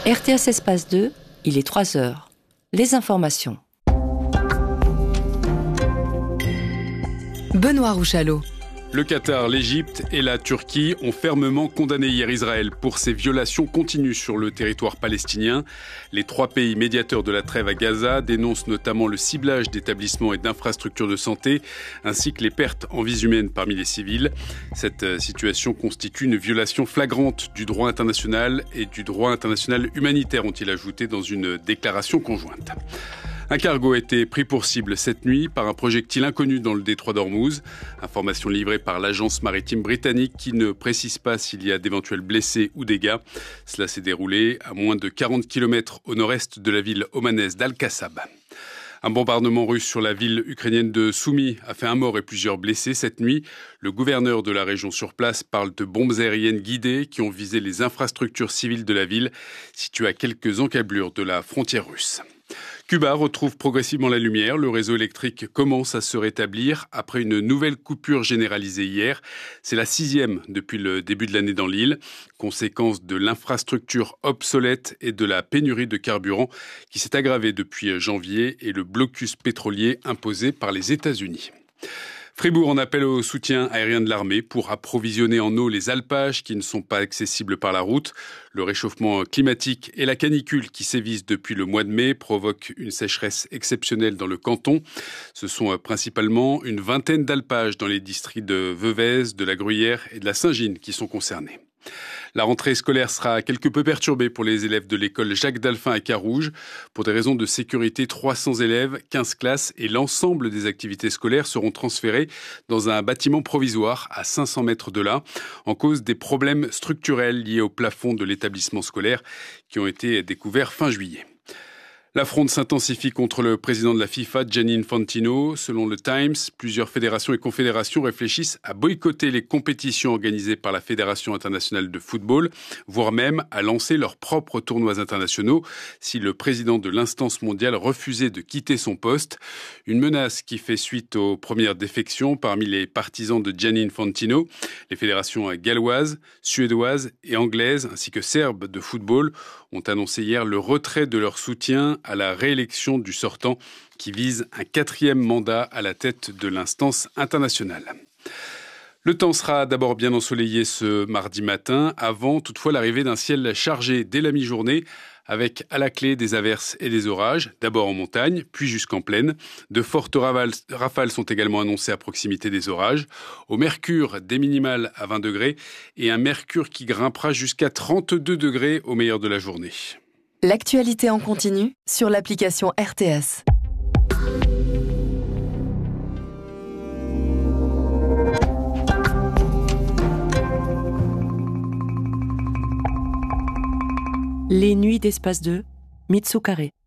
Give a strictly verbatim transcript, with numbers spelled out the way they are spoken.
R T S Espace deux, il est trois heures. Les informations. Benoît Rouchalot. Le Qatar, l'Égypte et la Turquie ont fermement condamné hier Israël pour ses violations continues sur le territoire palestinien. Les trois pays médiateurs de la trêve à Gaza dénoncent notamment le ciblage d'établissements et d'infrastructures de santé, ainsi que les pertes en vies humaines parmi les civils. Cette situation constitue une violation flagrante du droit international et du droit international humanitaire, ont-ils ajouté dans une déclaration conjointe. Un cargo a été pris pour cible cette nuit par un projectile inconnu dans le détroit d'Ormuz. Information livrée par l'agence maritime britannique qui ne précise pas s'il y a d'éventuels blessés ou dégâts. Cela s'est déroulé à moins de quarante kilomètres au nord-est de la ville omanaise d'Al-Qassab. Un bombardement russe sur la ville ukrainienne de Soumy a fait un mort et plusieurs blessés cette nuit. Le gouverneur de la région sur place parle de bombes aériennes guidées qui ont visé les infrastructures civiles de la ville, située à quelques encablures de la frontière russe. Cuba retrouve progressivement la lumière. Le réseau électrique commence à se rétablir après une nouvelle coupure généralisée hier. C'est la sixième depuis le début de l'année dans l'île, conséquence de l'infrastructure obsolète et de la pénurie de carburant qui s'est aggravée depuis janvier et le blocus pétrolier imposé par les États-Unis. Fribourg en appelle au soutien aérien de l'armée pour approvisionner en eau les alpages qui ne sont pas accessibles par la route. Le réchauffement climatique et la canicule qui sévissent depuis le mois de mai provoquent une sécheresse exceptionnelle dans le canton. Ce sont principalement une vingtaine d'alpages dans les districts de Veuvez, de la Gruyère et de la Saint-Gine qui sont concernés. La rentrée scolaire sera quelque peu perturbée pour les élèves de l'école Jacques Dalphin à Carouge. Pour des raisons de sécurité, trois cents élèves, quinze classes et l'ensemble des activités scolaires seront transférés dans un bâtiment provisoire à cinq cents mètres de là, en cause des problèmes structurels liés au plafond de l'établissement scolaire qui ont été découverts fin juillet. La fronde s'intensifie contre le président de la FIFA, Gianni Infantino. Selon le Times, plusieurs fédérations et confédérations réfléchissent à boycotter les compétitions organisées par la Fédération internationale de football, voire même à lancer leurs propres tournois internationaux si le président de l'instance mondiale refusait de quitter son poste. Une menace qui fait suite aux premières défections parmi les partisans de Gianni Infantino. Les fédérations galloises, suédoises et anglaises, ainsi que serbes de football, ont annoncé hier le retrait de leur soutien à la réélection du sortant qui vise un quatrième mandat à la tête de l'instance internationale. Le temps sera d'abord bien ensoleillé ce mardi matin, avant toutefois l'arrivée d'un ciel chargé dès la mi-journée, avec à la clé des averses et des orages, d'abord en montagne, puis jusqu'en plaine. De fortes rafales sont également annoncées à proximité des orages. Au mercure, des minimales à vingt degrés et un mercure qui grimpera jusqu'à trente-deux degrés au meilleur de la journée. L'actualité en continu sur l'application R T S. Les nuits d'Espace deux, Mitsu Carré.